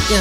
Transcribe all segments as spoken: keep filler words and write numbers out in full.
Ya.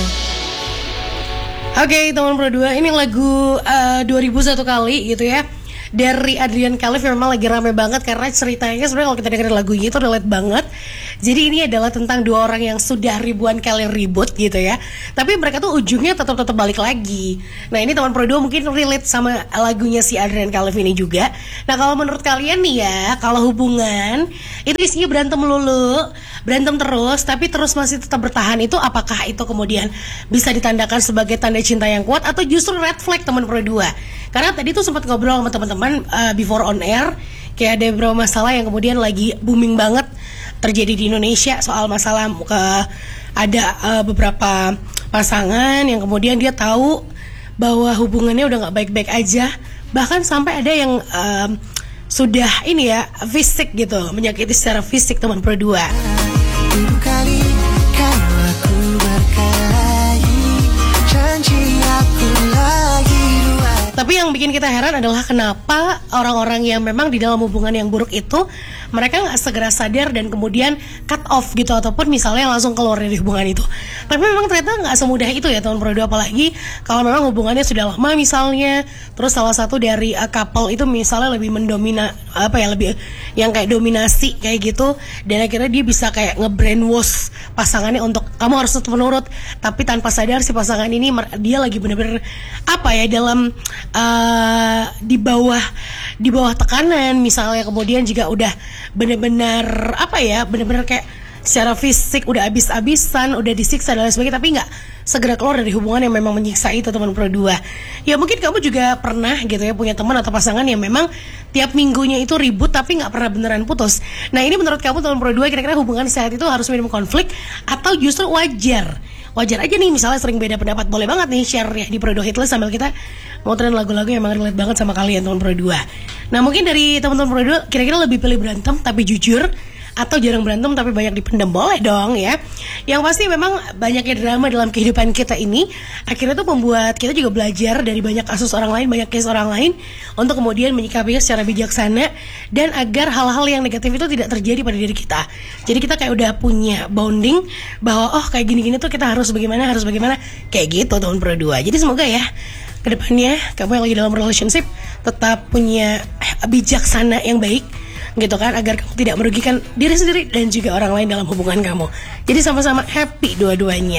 Oke, teman Pro dua, ini lagu uh, dua ribu satu kali gitu ya, dari Adrian Khalif yang memang lagi rame banget karena ceritanya sebenarnya kalau kita dengerin lagunya itu relate banget. Jadi ini adalah tentang dua orang yang sudah ribuan kali ribut gitu ya, tapi mereka tuh ujungnya tetap-tetap balik lagi. Nah ini teman Pro dua mungkin relate sama lagunya si Adrian Khalif ini juga. Nah kalau menurut kalian nih ya, kalau hubungan itu isinya berantem melulu, berantem terus tapi terus masih tetap bertahan, itu apakah itu kemudian bisa ditandakan sebagai tanda cinta yang kuat atau justru red flag teman Pro dua? Karena tadi tuh sempat ngobrol sama teman-teman uh, before on air, kayak ada beberapa masalah yang kemudian lagi booming banget terjadi di Indonesia soal masalah uh, ada uh, beberapa pasangan yang kemudian dia tahu bahwa hubungannya udah nggak baik-baik aja, bahkan sampai ada yang uh, sudah ini ya fisik gitu, menyakiti secara fisik teman Pro dua. Tapi yang bikin kita heran adalah kenapa orang-orang yang memang di dalam hubungan yang buruk itu mereka nggak segera sadar dan kemudian cut off gitu, ataupun misalnya langsung keluar dari hubungan itu. Tapi memang ternyata nggak semudah itu ya teman Pro dua, apalagi kalau memang hubungannya sudah lama misalnya, terus salah satu dari uh, couple itu misalnya lebih mendomina apa ya, lebih yang kayak dominasi kayak gitu, dan akhirnya dia bisa kayak nge-brainwash pasangannya untuk kamu harus tetap menurut, tapi tanpa sadar si pasangan ini dia lagi bener-bener apa ya dalam uh, di bawah di bawah tekanan misalnya, kemudian juga udah bener-bener apa ya, bener-bener kayak secara fisik udah abis-abisan, udah disiksa dan lain sebagainya, tapi nggak segera keluar dari hubungan yang memang menyiksa itu teman Pro dua. Ya mungkin kamu juga pernah gitu ya punya teman atau pasangan yang memang tiap minggunya itu ribut tapi nggak pernah beneran putus. Nah ini menurut kamu teman Pro dua, kira-kira hubungan sehat itu harus minim konflik atau justru wajar? Wajar aja nih misalnya sering beda pendapat, boleh banget nih share ya di Pro dua Hitlist sambil kita mau tren lagu-lagu yang emang relate banget sama kalian teman Pro dua. Nah mungkin dari teman-teman Pro dua kira-kira lebih pilih berantem tapi jujur atau jarang berantem tapi banyak dipendam? Boleh dong ya. Yang pasti memang banyaknya drama dalam kehidupan kita ini akhirnya tuh membuat kita juga belajar dari banyak kasus orang lain, banyak case orang lain, untuk kemudian menyikapinya secara bijaksana dan agar hal-hal yang negatif itu tidak terjadi pada diri kita. Jadi kita kayak udah punya bonding bahwa oh kayak gini-gini tuh kita harus bagaimana, harus bagaimana, kayak gitu tahun Pro dua. Jadi semoga ya kedepannya kamu yang lagi dalam relationship tetap punya bijaksana yang baik gitu kan, agar kamu tidak merugikan diri sendiri dan juga orang lain dalam hubungan kamu. Jadi sama-sama happy dua-duanya.